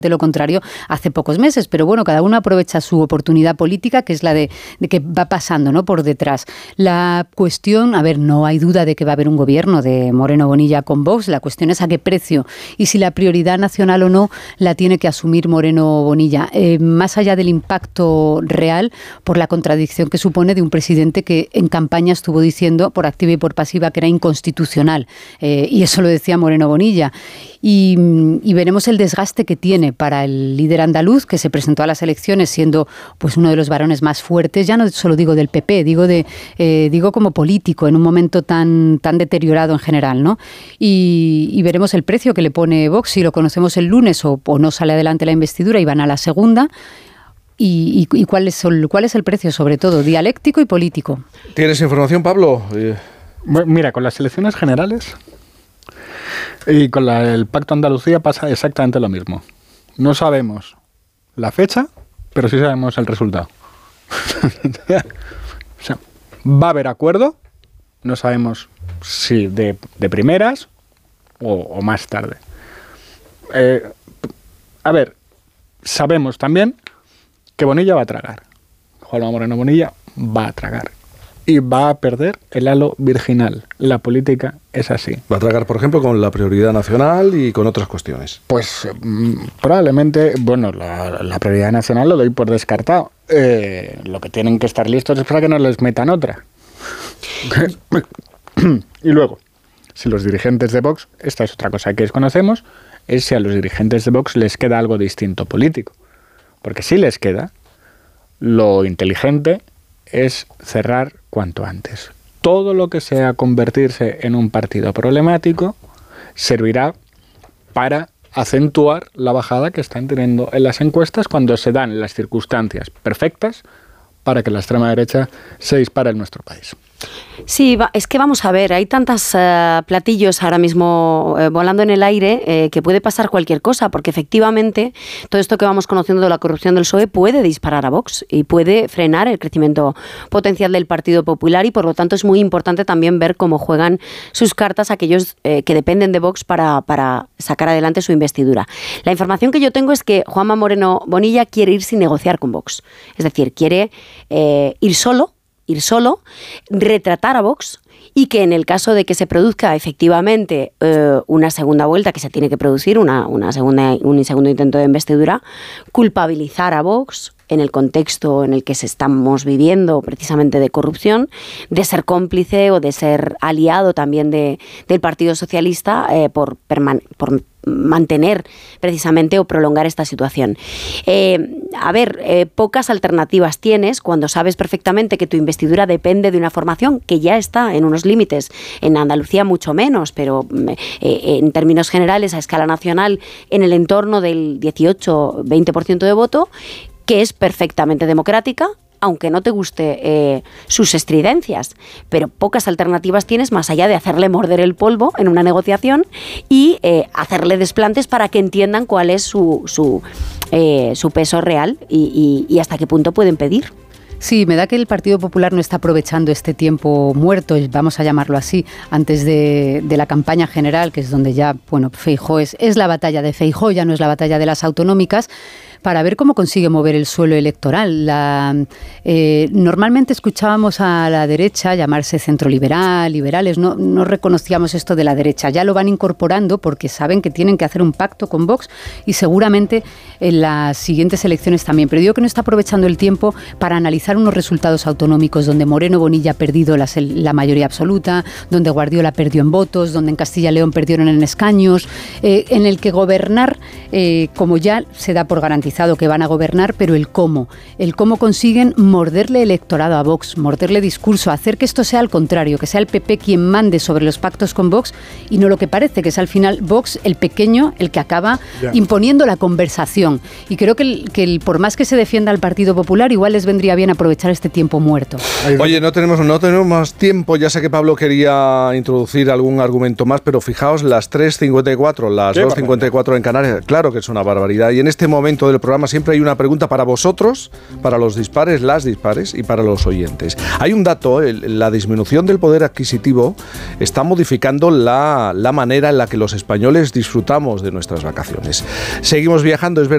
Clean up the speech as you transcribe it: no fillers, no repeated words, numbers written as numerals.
de lo contrario hace pocos meses, pero bueno, cada uno aprovecha su oportunidad política, que es la de que va pasando, ¿no?, por detrás. La cuestión, a ver, no hay duda de que va a haber un gobierno de Moreno Bonilla con Vox, la cuestión es a qué precio y si la prioridad nacional o no la tiene que asumir Moreno Bonilla, más allá del impacto real, por la contradicción que supone de un presidente que en campaña estuvo diciendo por activa y por pasiva que era inconstitucional, y eso lo decía Moreno Bonilla. Y veremos el desgaste que tiene para el líder andaluz, que se presentó a las elecciones siendo pues uno de los varones más fuertes, ya no solo digo del PP, digo como político en un momento tan deteriorado en general, ¿no? Y veremos el precio que le pone Vox, si lo conocemos el lunes o no sale adelante la investidura y van a la segunda. ¿Y cuál es el precio, sobre todo, dialéctico y político? ¿Tienes información, Pablo? Mira, con las elecciones generales y con el Pacto Andalucía pasa exactamente lo mismo. No sabemos la fecha, pero sí sabemos el resultado. O sea, va a haber acuerdo, no sabemos si de primeras o más tarde. A ver, sabemos también que Bonilla va a tragar. Juanma Moreno Bonilla va a tragar. Y va a perder el halo virginal. La política es así. Va a tragar, por ejemplo, con la prioridad nacional y con otras cuestiones. Pues probablemente, bueno, la prioridad nacional lo doy por descartado. Lo que tienen que estar listos es para que no les metan otra. Y luego, si los dirigentes de Vox, esta es otra cosa que desconocemos, es si a los dirigentes de Vox les queda algo distinto político. Porque si les queda, lo inteligente es cerrar cuanto antes. Todo lo que sea convertirse en un partido problemático servirá para acentuar la bajada que están teniendo en las encuestas cuando se dan las circunstancias perfectas para que la extrema derecha se dispare en nuestro país. Sí, es que vamos a ver, hay tantos platillos ahora mismo volando en el aire que puede pasar cualquier cosa, porque efectivamente todo esto que vamos conociendo de la corrupción del PSOE puede disparar a Vox y puede frenar el crecimiento potencial del Partido Popular y por lo tanto es muy importante también ver cómo juegan sus cartas aquellos que dependen de Vox para sacar adelante su investidura. La información que yo tengo es que Juanma Moreno Bonilla quiere ir sin negociar con Vox, es decir, quiere ir solo, retratar a Vox y que en el caso de que se produzca efectivamente una segunda vuelta que se tiene que producir, un segundo intento de investidura, culpabilizar a Vox en el contexto en el que estamos viviendo precisamente de corrupción, de ser cómplice o de ser aliado también del Partido Socialista por mantener precisamente o prolongar esta situación. Pocas alternativas tienes cuando sabes perfectamente que tu investidura depende de una formación que ya está en unos límites, en Andalucía mucho menos, pero en términos generales a escala nacional en el entorno del 18-20% de voto, que es perfectamente democrática, aunque no te guste sus estridencias, pero pocas alternativas tienes más allá de hacerle morder el polvo en una negociación y hacerle desplantes para que entiendan cuál es su peso real y hasta qué punto pueden pedir. Sí, me da que el Partido Popular no está aprovechando este tiempo muerto, vamos a llamarlo así, antes de la campaña general, que es donde ya, Feijóo es la batalla de Feijóo, ya no es la batalla de las autonómicas, para ver cómo consigue mover el suelo electoral. Normalmente escuchábamos a la derecha llamarse centroliberal, liberales, no reconocíamos esto de la derecha, ya lo van incorporando porque saben que tienen que hacer un pacto con Vox y seguramente en las siguientes elecciones también, pero digo que no está aprovechando el tiempo para analizar unos resultados autonómicos donde Moreno Bonilla ha perdido la mayoría absoluta, donde Guardiola perdió en votos, donde en Castilla y León perdieron en escaños, en el que gobernar, como ya se da por garantizado que van a gobernar, pero el cómo consiguen morderle electorado a Vox, morderle discurso, hacer que esto sea al contrario, que sea el PP quien mande sobre los pactos con Vox y no lo que parece, que es al final Vox, el pequeño, el que acaba imponiendo la conversación. Y creo que por más que se defienda al Partido Popular, igual les vendría bien aprovechar este tiempo muerto. Oye, no tenemos más tiempo, ya sé que Pablo quería introducir algún argumento más, pero fijaos, las 3:54, las 2:54 en Canarias, claro que es una barbaridad, y en este momento del programa siempre hay una pregunta para vosotros, para los dispares, las dispares y para los oyentes. Hay un dato, la disminución del poder adquisitivo está modificando la manera en la que los españoles disfrutamos de nuestras vacaciones. Seguimos viajando, es verdad.